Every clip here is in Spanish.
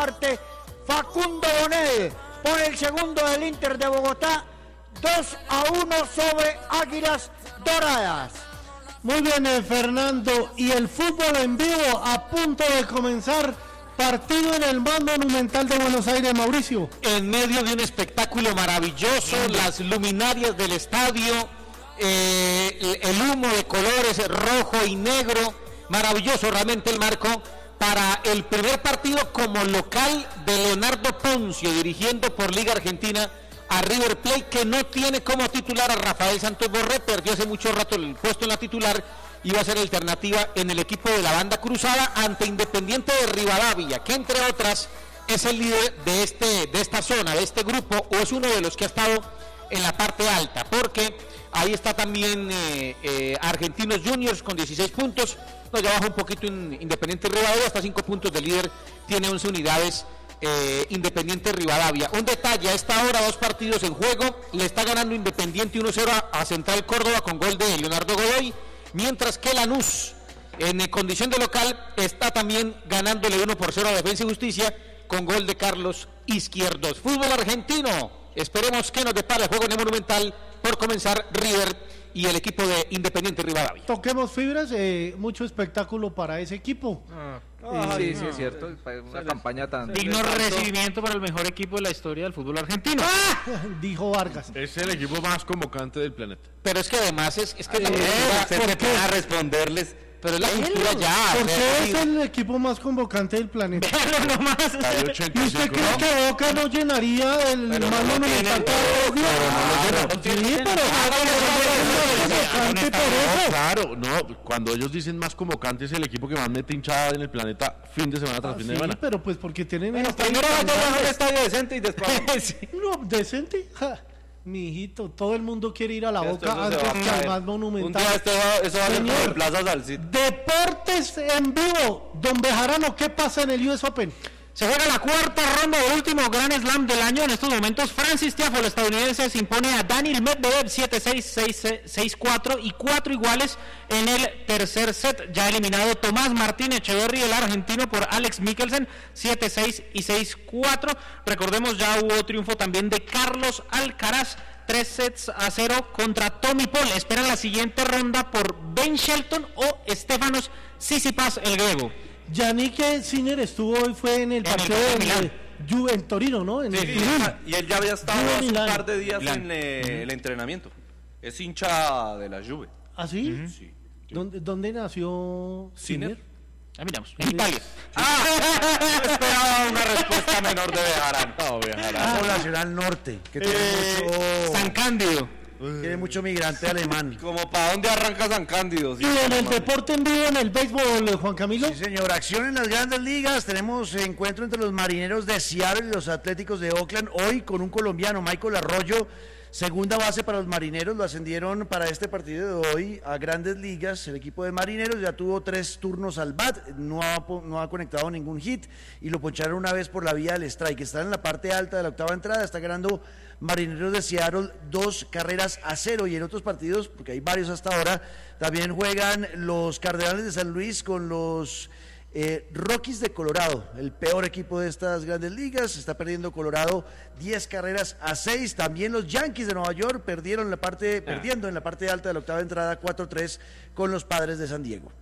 parte, Facundo Bonet pone el segundo del Inter de Bogotá, 2-1 sobre Águilas Doradas. Muy bien, Fernando, y el fútbol en vivo a punto de comenzar, partido en el más monumental de Buenos Aires, Mauricio. En medio de un espectáculo maravilloso, las luminarias del estadio, el humo de colores rojo y negro, maravilloso realmente el marco para el primer partido como local de Leonardo Poncio, dirigiendo por Liga Argentina a River Plate, que no tiene como titular a Rafael Santos Borré, perdió hace mucho rato el puesto en la titular, iba a ser alternativa en el equipo de la banda cruzada ante Independiente de Rivadavia, que entre otras es el líder de esta zona, de este grupo, o es uno de los que ha estado en la parte alta, porque ahí está también Argentinos Juniors con 16 puntos, ya baja un poquito Independiente Rivadavia, hasta 5 puntos de líder, tiene 11 unidades. Independiente Rivadavia. Un detalle, a esta hora 2 partidos en juego, le está ganando Independiente 1-0 a Central Córdoba con gol de Leonardo Godoy, mientras que Lanús en condición de local está también ganándole 1-0 a Defensa y Justicia con gol de Carlos Izquierdos. Fútbol argentino, esperemos que nos depara el juego en el Monumental por comenzar River y el equipo de Independiente Rivadavia. Toquemos fibras, mucho espectáculo para ese equipo. Sí, es cierto, una campaña tan... Digno recibimiento para el mejor equipo de la historia del fútbol argentino. Dijo Vargas. Es el equipo más convocante del planeta. Pero es que además es que la ¿por qué a responderles? Pero es la cultura ya. ¿Por qué es el equipo más convocante del planeta? ¿Y usted cree que Boca no llenaría el más monumental? Claro, no, cuando ellos dicen más convocante es el equipo que más mete hinchada en el planeta fin de semana tras fin de semana. Pero pues porque tienen... Primero vamos a un estadio decente y después... No, decente, mi hijito, todo el mundo quiere ir a la Boca antes que al más monumental. Un día eso va a ser en Plaza Salcito. Deportes en vivo. Don Bejarano, ¿qué pasa en el US Open? Se juega la cuarta ronda del último Grand Slam del año. En estos momentos, Francis Tiafoe, el estadounidense, se impone a Daniil Medvedev 7-6, 6-4 y 4 iguales en el tercer set. Ya eliminado Tomás Martín Echeverry, el argentino, por Alex Mikkelsen 7-6 y 6-4. Recordemos, ya hubo triunfo también de Carlos Alcaraz, 3-0 contra Tommy Paul. Esperan la siguiente ronda por Ben Shelton o Stefanos Tsitsipas, el griego. Yannick Sinner estuvo hoy, fue en el partido en Torino, ¿no? En y él ya había estado hace un par de días en el entrenamiento. Es hincha de la Juve. ¿Ah, sí? Sí. ¿Dónde nació Sinner? Miramos, en Italia. No esperaba una respuesta menor de Bejarano. Poblacional Norte, que tiene mucho... San Cándido. Tiene mucho migrante alemán. Como para dónde arranca San Cándido. ¿Y en el deporte en vivo, en el béisbol, Juan Camilo? Sí, señor. Acción en las grandes ligas. Tenemos encuentro entre los Marineros de Seattle y los Atléticos de Oakland. Hoy con un colombiano, Michael Arroyo, segunda base para los Marineros. Lo ascendieron para este partido de hoy a grandes ligas. El equipo de Marineros ya tuvo 3 turnos al bat. No ha conectado ningún hit y lo poncharon una vez por la vía del strike. Está en la parte alta de la octava entrada. Está ganando Marineros de Seattle 2-0, y en otros partidos, porque hay varios hasta ahora, también juegan los Cardenales de San Luis con los Rockies de Colorado, el peor equipo de estas grandes ligas. Está perdiendo Colorado 10-6. También los Yankees de Nueva York perdiendo en la parte alta de la octava entrada 4-3 con los Padres de San Diego.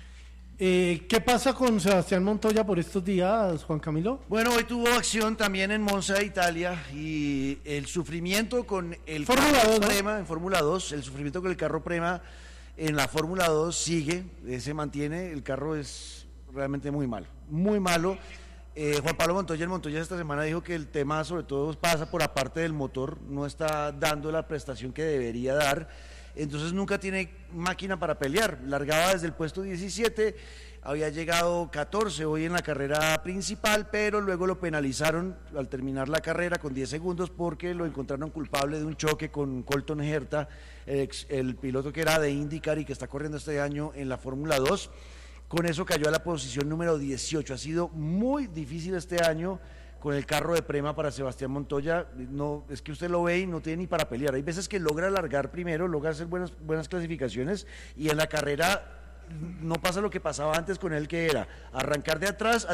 ¿Qué pasa con Sebastián Montoya por estos días, Juan Camilo? Bueno, hoy tuvo acción también en Monza, Italia, y el sufrimiento con el Fórmula 2, Prema en Fórmula 2, el sufrimiento con el carro Prema en la Fórmula 2 sigue, se mantiene. El carro es realmente muy malo, muy malo. Juan Pablo Montoya, el Montoya esta semana dijo que el tema sobre todo pasa por aparte del motor, no está dando la prestación que debería dar. Entonces nunca tiene máquina para pelear. Largaba desde el puesto 17, había llegado 14 hoy en la carrera principal, pero luego lo penalizaron al terminar la carrera con 10 segundos porque lo encontraron culpable de un choque con Colton Herta, el piloto que era de IndyCar y que está corriendo este año en la Fórmula 2. Con eso cayó a la posición número 18. Ha sido muy difícil este año con el carro de Prema para Sebastián Montoya. No, es que usted lo ve y no tiene ni para pelear. Hay veces que logra largar primero, logra hacer buenas clasificaciones, y en la carrera no pasa lo que pasaba antes con él, que era arrancar de atrás,